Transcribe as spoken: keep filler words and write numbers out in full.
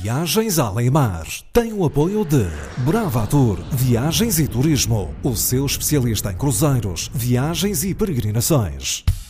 Viagens Além-Mar tem o apoio de Bravatur Viagens e Turismo, o seu especialista em cruzeiros, viagens e peregrinações.